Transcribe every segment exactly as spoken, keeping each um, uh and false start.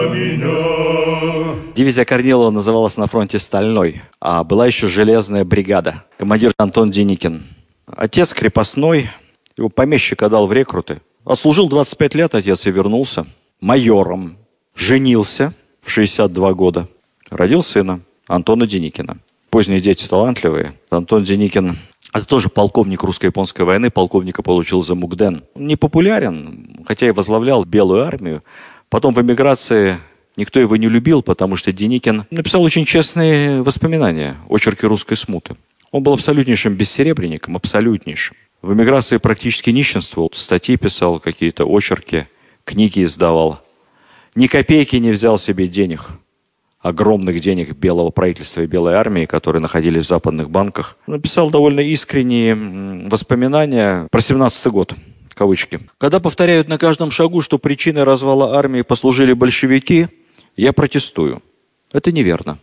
Дивизия Корнилова называлась на фронте «Стальной», а была еще «Железная бригада». Командир Антон Деникин. Отец крепостной, его помещик отдал в рекруты. Отслужил двадцать пять лет отец и вернулся майором. Женился в шестьдесят два года. Родил сына Антона Деникина. Поздние дети талантливые. Антон Деникин – это тоже полковник русско-японской войны. Полковника получил за Мукден. Не популярен, хотя и возглавлял Белую армию. Потом в эмиграции никто его не любил, потому что Деникин написал очень честные воспоминания, очерки русской смуты. Он был абсолютнейшим бессеребренником, абсолютнейшим. В эмиграции практически нищенствовал, статьи писал, какие-то очерки, книги издавал. Ни копейки не взял себе денег, огромных денег белого правительства и белой армии, которые находились в западных банках. Написал довольно искренние воспоминания про семнадцатый год. Кавычки. Когда повторяют на каждом шагу, что причиной развала армии послужили большевики, я протестую. Это неверно.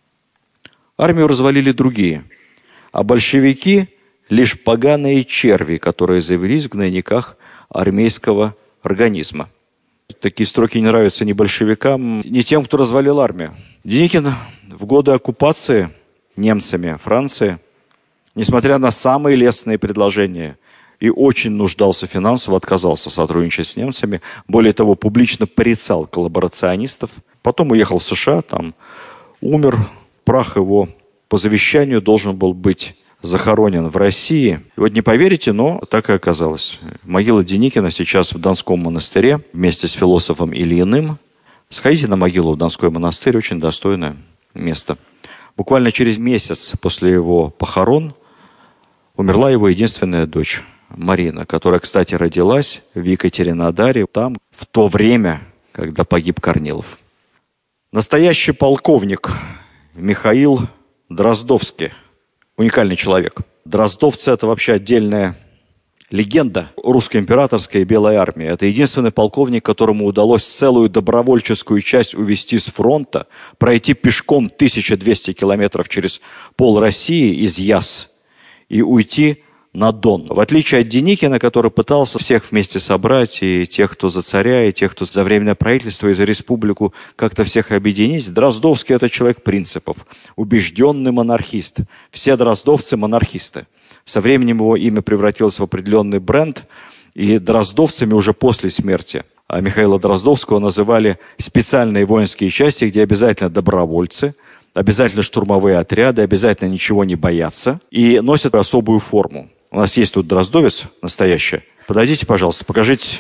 Армию развалили другие, а большевики – лишь поганые черви, которые завелись в гнойниках армейского организма. Такие строки не нравятся ни большевикам, ни тем, кто развалил армию. Деникин в годы оккупации немцами Франции, несмотря на самые лестные предложения, и очень нуждался финансово, отказался сотрудничать с немцами. Более того, публично порицал коллаборационистов. Потом уехал в США, там умер. Прах его по завещанию должен был быть захоронен в России. И вот не поверите, но так и оказалось. Могила Деникина сейчас в Донском монастыре вместе с философом Ильиным. Сходите на могилу в Донской монастырь, очень достойное место. Буквально через месяц после его похорон умерла его единственная дочь Марина, которая, кстати, родилась в Екатеринодаре, там, в то время, когда погиб Корнилов. Настоящий полковник Михаил Дроздовский. Уникальный человек. Дроздовцы – это вообще отдельная легенда русской императорской и белой армии. Это единственный полковник, которому удалось целую добровольческую часть увести с фронта, пройти пешком тысячу двести километров через пол России из Яс и уйти на Дон. В отличие от Деникина, который пытался всех вместе собрать, и тех, кто за царя, и тех, кто за временное правительство, и за республику, как-то всех объединить, Дроздовский – это человек принципов, убежденный монархист. Все дроздовцы – монархисты. Со временем его имя превратилось в определенный бренд, и дроздовцами уже после смерти Михаила Дроздовского называли специальные воинские части, где обязательно добровольцы, обязательно штурмовые отряды, обязательно ничего не боятся и носят особую форму. У нас есть тут дроздовец настоящий. Подойдите, пожалуйста, покажите.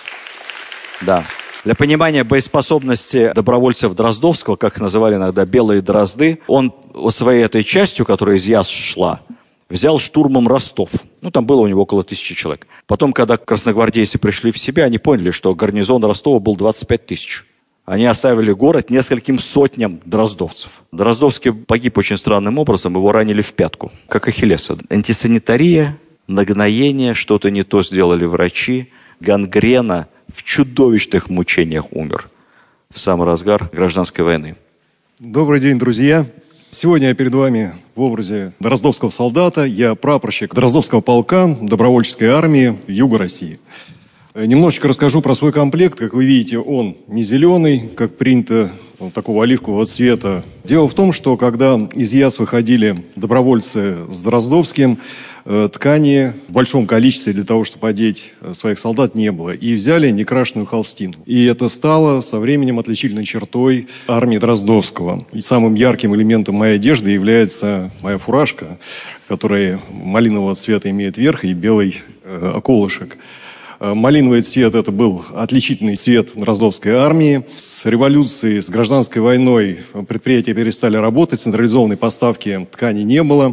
Да. Для понимания боеспособности добровольцев Дроздовского, как их называли иногда белые дрозды, он своей этой частью, которая из Яс шла, взял штурмом Ростов. Ну, там было у него около тысячи человек. Потом, когда красногвардейцы пришли в себя, они поняли, что гарнизон Ростова был двадцать пять тысяч. Они оставили город нескольким сотням дроздовцев. Дроздовский погиб очень странным образом, его ранили в пятку, как Ахиллеса. Антисанитария, нагноение, что-то не то сделали врачи, гангрена, в чудовищных мучениях умер в самый разгар гражданской войны. Добрый день, друзья. Сегодня я перед вами в образе дроздовского солдата. Я прапорщик Дроздовского полка добровольческой армии Юга России. Немножечко расскажу про свой комплект. Как вы видите, он не зеленый, как принято, вот такого оливкового цвета. Дело в том, что когда из Яс выходили добровольцы с Дроздовским, ткани в большом количестве для того, чтобы одеть своих солдат, не было. И взяли некрашенную холстину. И это стало со временем отличительной чертой армии Дроздовского. И самым ярким элементом моей одежды является моя фуражка, которая малинового цвета имеет верх и белый э, околышек. Малиновый цвет – это был отличительный цвет Дроздовской армии. С революцией, с гражданской войной предприятия перестали работать, централизованной поставки ткани не было.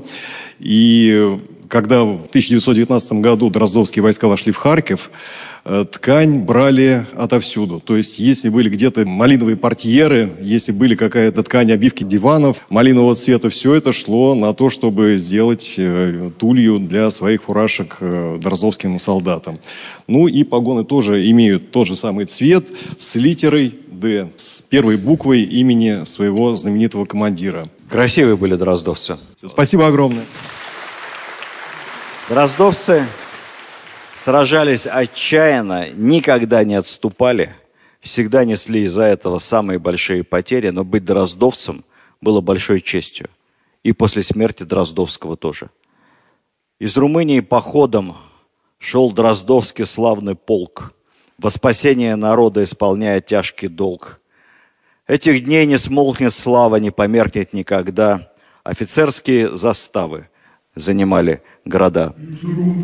И когда в тысяча девятьсот девятнадцатом году дроздовские войска вошли в Харьков, ткань брали отовсюду. То есть, если были где-то малиновые портьеры, если были какая-то ткань обивки диванов малинового цвета, все это шло на то, чтобы сделать тулью для своих фуражек дроздовским солдатам. Ну и погоны тоже имеют тот же самый цвет с литерой «Д», с первой буквой имени своего знаменитого командира. Красивые были дроздовцы. Спасибо огромное. Дроздовцы сражались отчаянно, никогда не отступали, всегда несли из-за этого самые большие потери, но быть дроздовцем было большой честью. И после смерти Дроздовского тоже. Из Румынии походом шел Дроздовский славный полк, во спасение народа исполняя тяжкий долг. Этих дней не смолкнет слава, не померкнет никогда. Офицерские заставы занимали города.